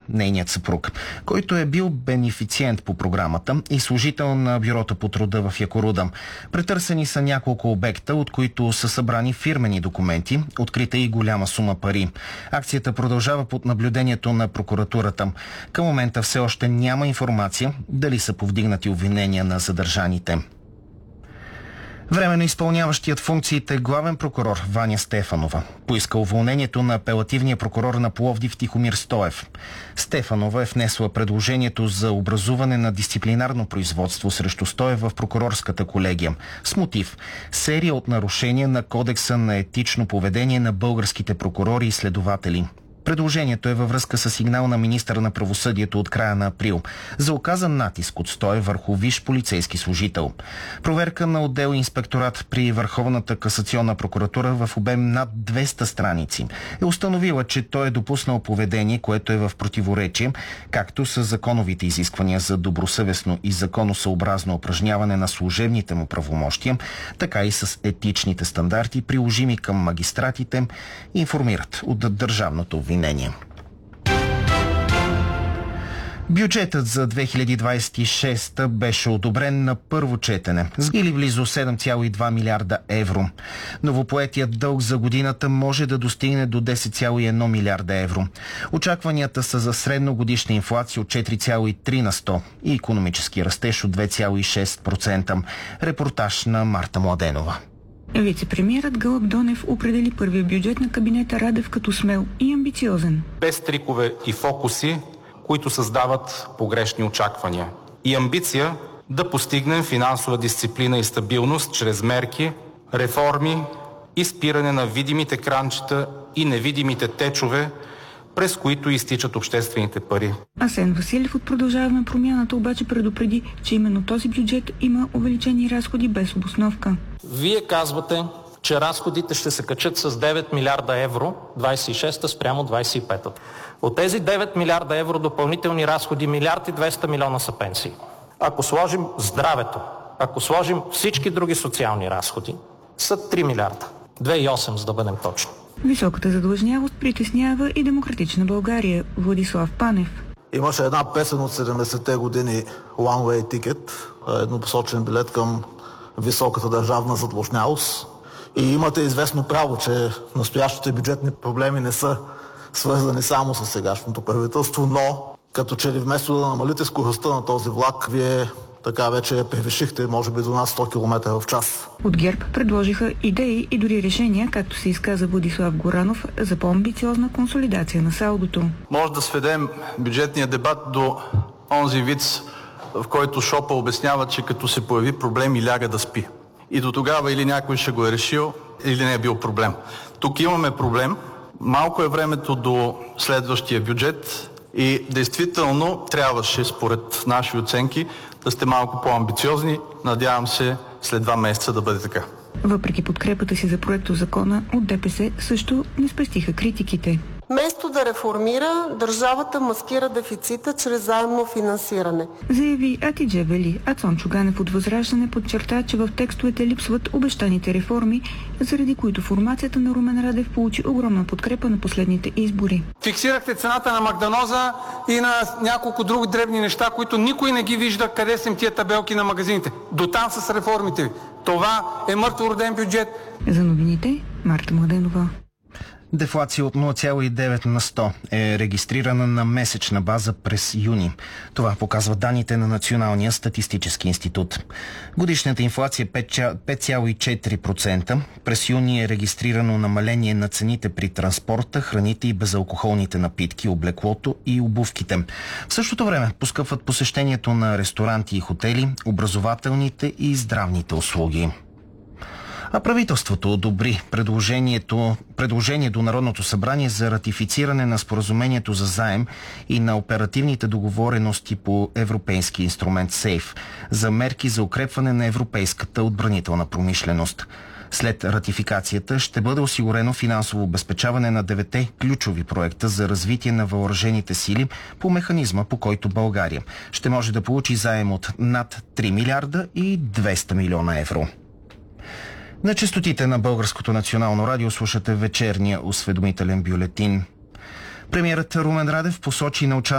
нейният съпруг, който е бил бенефициент по програмата и служител на Бюрото по труда в Якоруда. Претърсени са няколко обекта, от които са събрани фирмени документи, открита и голяма сума пари. Акцията продължава под наблюдението на прокуратурата. Към момента все още няма информация дали са повдигнати обвинения на задържаните. Временно изпълняващият функциите главен прокурор Ваня Стефанова поиска уволнението на апелативния прокурор на Пловдив Тихомир Стоев. Стефанова е внесла предложението за образуване на дисциплинарно производство срещу Стоев в прокурорската колегия с мотив серия от нарушения на Кодекса на етично поведение на българските прокурори и следователи. Предложението е във връзка с сигнал на министъра на правосъдието от края на април за оказан натиск от Стоев върху висш полицейски служител. Проверка на отдел инспекторат при Върховната касационна прокуратура в обем над 200 страници е установила, че той е допуснал поведение, което е в противоречие както с законовите изисквания за добросъвестно и законосъобразно упражняване на служебните му правомощия, така и с етичните стандарти, приложими към магистратите, информират от държавното обвинение. Бюджетът за 2026 беше одобрен на първо четене или близо 7,2 милиарда евро. Новопоетият дълг за годината може да достигне до 10,1 милиарда евро. Очакванията са за средногодишна инфлация от 4,3% и икономически растеж от 2,6%. Репортаж на Марта Младенова. Вице-премиерът Гълъб Донев определи първия бюджет на кабинета Радев като смел и амбициозен. Без трикове и фокуси, които създават погрешни очаквания. И амбиция да постигнем финансова дисциплина и стабилност чрез мерки, реформи и спиране на видимите кранчета и невидимите течове, през които изтичат обществените пари. Асен Василев от Продължаваме промяната обаче предупреди, че именно този бюджет има увеличени разходи без обосновка. Вие казвате, че разходите ще се качат с 9 милиарда евро 26-та спрямо 25-та. От тези 9 милиарда евро допълнителни разходи, 1 милиард и 200 милиона са пенсии. Ако сложим здравето, ако сложим всички други социални разходи, са 3 милиарда. 2,8 за да бъдем точни. Високата задлъжнялост притеснява и Демократична България. Владислав Панев. Имаше една песен от 70-те години One Way Ticket, еднопосочен билет към високата държавна задлъжнялост. И имате известно право, че настоящите бюджетни проблеми не са свързани само с сегашното правителство, но като че ли вместо да намалите скоростта на този влак, вие така вече превишихте, може би до над 100 км в час. От ГЕРБ предложиха идеи и дори решения, както се изказа Владислав Горанов, за по-амбициозна консолидация на салдото. Може да сведем бюджетния дебат до онзи виц, в който Шопа обяснява, че като се появи проблем и ляга да спи. И до тогава или някой ще го е решил, или не е бил проблем. Тук имаме проблем. Малко е времето до следващия бюджет и действително трябваше, според наши оценки, да сте малко по-амбициозни. Надявам се след 2 месеца да бъде така. Въпреки подкрепата си за проектозакона, от ДПС също не спестиха критиките. Вместо да реформира, държавата маскира дефицита чрез заемно финансиране. Заяви Атидже Вели, а Цончо Ганев от Възраждане подчерта, че в текстовете липсват обещаните реформи, заради които формацията на Румен Радев получи огромна подкрепа на последните избори. Фиксирахте цената на Магданоза и на няколко други дребни неща, които никой не ги вижда къде са им тия табелки на магазините. Дотам с реформите ви. Това е мъртвороден бюджет. За новините, Марта Младенова. Дефлация от 0,9% е регистрирана на месечна база през юни. Това показва данните на Националния статистически институт. Годишната инфлация е 5,4%. През юни е регистрирано намаление на цените при транспорта, храните и безалкохолните напитки, облеклото и обувките. В същото време поскъпват посещението на ресторанти и хотели, образователните и здравните услуги. А правителството одобри предложение до Народното събрание за ратифициране на споразумението за заем и на оперативните договорености по европейски инструмент СЕЙФ за мерки за укрепване на европейската отбранителна промишленост. След ратификацията ще бъде осигурено финансово обезпечаване на 9 ключови проекта за развитие на въоръжените сили по механизма, по който България ще може да получи заем от над 3 милиарда и 200 милиона евро. На честотите на Българското национално радио слушате вечерния осведомителен бюлетин. Премиерът Румен Радев посочи на